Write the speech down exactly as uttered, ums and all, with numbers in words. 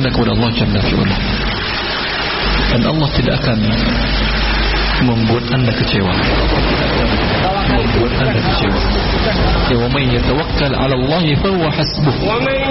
anda kepada Allah Jalla fi'ula, dan Allah tidak akan membuat anda kecewa, membuat anda kecewa. Ya, wa may yatawakkal 'ala Allah fa huwa hasbuh.